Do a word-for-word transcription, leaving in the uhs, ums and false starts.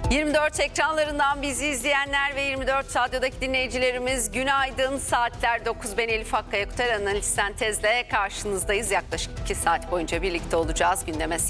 yirmi dört ekranlarından bizi izleyenler ve yirmi dört Radyo'daki dinleyicilerimiz günaydın. Saatler dokuz. Ben Elif Akkaya Kutar, analiz sentezle karşınızdayız. Yaklaşık iki saat boyunca birlikte olacağız. Gündeme